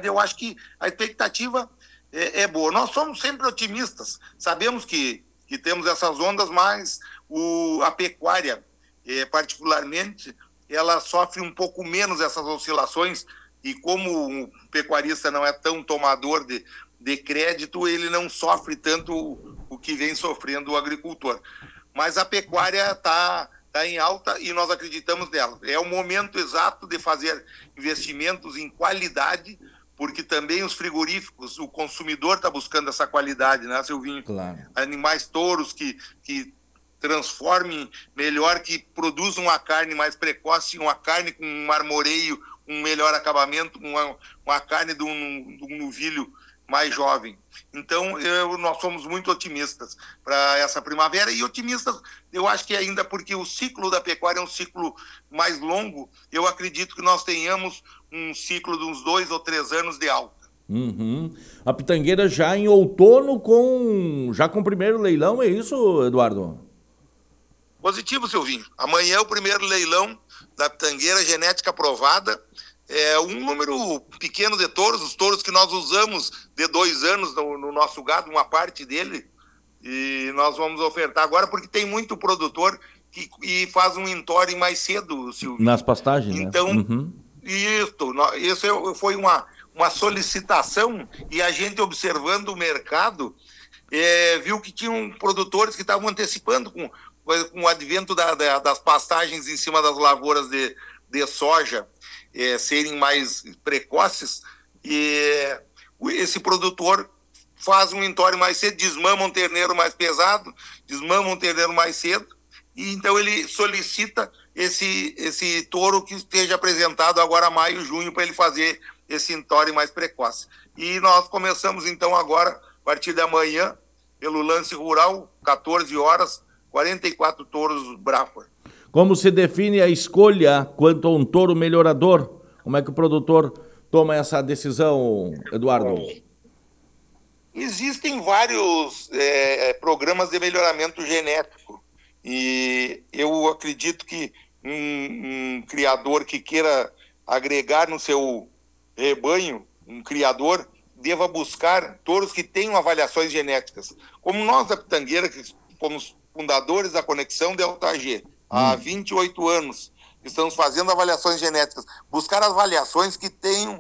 eu acho que a expectativa é boa. Nós somos sempre otimistas, sabemos que temos essas ondas, mas a pecuária, particularmente, ela sofre um pouco menos essas oscilações, e como o pecuarista não é tão tomador de crédito, ele não sofre tanto o que vem sofrendo o agricultor. Mas a pecuária está em alta e nós acreditamos nela. É o momento exato de fazer investimentos em qualidade, porque também os frigoríficos, o consumidor está buscando essa qualidade, né, Silvinho? Claro. Animais touros que transformem melhor, que produzam uma carne mais precoce, uma carne com um marmoreio, um melhor acabamento, uma carne de um novilho mais jovem. Então, nós somos muito otimistas para essa primavera, e otimistas, eu acho que ainda porque o ciclo da pecuária é um ciclo mais longo, eu acredito que nós tenhamos um ciclo de uns 2 ou 3 anos de alta. Uhum. A pitangueira já em outono já com o primeiro leilão, é isso, Eduardo? Positivo, Silvinho. Amanhã é o primeiro leilão da pitangueira genética aprovada. É um número pequeno de touros, os touros que nós usamos de 2 anos no nosso gado, uma parte dele, e nós vamos ofertar agora, porque tem muito produtor que faz um entore mais cedo, Silvio. Nas pastagens, então, né? Uhum. Isso foi uma solicitação, e a gente, observando o mercado, viu que tinham produtores que estavam antecipando com o advento das pastagens em cima das lavouras de soja, serem mais precoces, e esse produtor faz um entore mais cedo, desmama um terneiro mais pesado, desmama um terneiro mais cedo, e então ele solicita esse touro que esteja apresentado agora maio, junho, para ele fazer esse entore mais precoce. E nós começamos então agora, a partir de amanhã, pelo lance rural, 14 horas, 44 touros Braford. Como se define a escolha quanto a um touro melhorador? Como é que o produtor toma essa decisão, Eduardo? Existem vários programas de melhoramento genético, e eu acredito que um criador que queira agregar no seu rebanho, um criador, deva buscar touros que tenham avaliações genéticas. Como nós da Pitangueira, que fomos fundadores da Conexão Delta G, há 28 anos, estamos fazendo avaliações genéticas. Buscar avaliações que tenham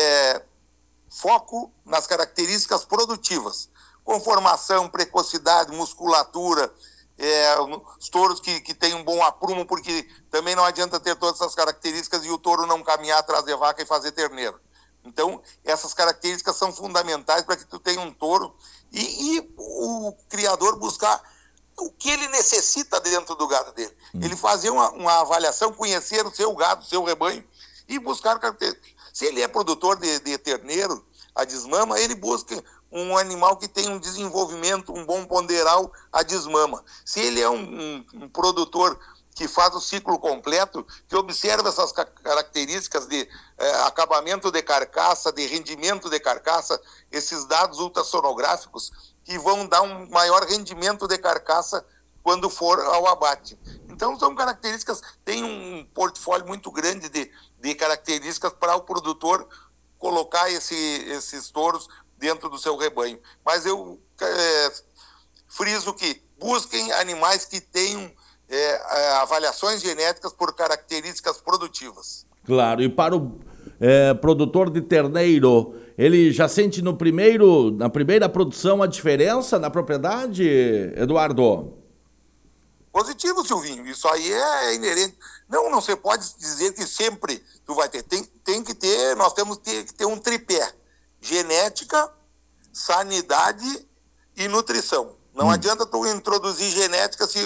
foco nas características produtivas. Conformação, precocidade, musculatura, os touros que têm um bom aprumo, porque também não adianta ter todas essas características e o touro não caminhar atrás de vaca e fazer terneiro. Então, essas características são fundamentais para que tu tenha um touro e o criador buscar o que ele necessita dentro do gado dele. Ele fazer uma avaliação, conhecer o seu gado, o seu rebanho, e buscar características. Se ele é produtor de terneiro, a desmama, ele busca um animal que tem um desenvolvimento, um bom ponderal, a desmama. Se ele é um produtor que faz o ciclo completo, que observa essas características de acabamento de carcaça, de rendimento de carcaça, esses dados ultrassonográficos que vão dar um maior rendimento de carcaça quando for ao abate. Então, são características, tem um portfólio muito grande de características para o produtor colocar esses touros dentro do seu rebanho. Mas eu friso que busquem animais que tenham avaliações genéticas por características produtivas. Claro, e para o produtor de terneiro, ele já sente na primeira produção a diferença na propriedade, Eduardo? Positivo, Silvinho. Isso aí é inerente. Não se pode dizer que sempre tu vai ter. Tem que ter, nós temos que ter um tripé: genética, sanidade e nutrição. Não adianta tu introduzir genética se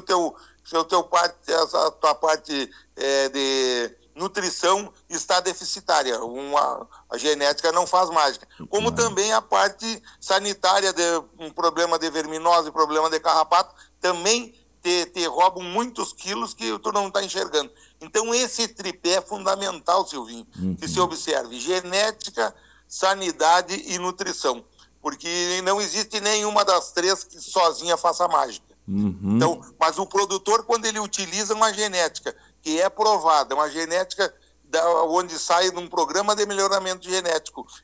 a tua parte de nutrição está deficitária. A genética não faz mágica. Como também a parte sanitária, um problema de verminose, problema de carrapato, também te roubam muitos quilos que tu não está enxergando. Então, esse tripé é fundamental, Silvinho, que se observe: genética, sanidade e nutrição. Porque não existe nenhuma das três que sozinha faça mágica. Então, mas o produtor, quando ele utiliza uma genética que é provada, uma genética onde sai de um programa de melhoramento genético,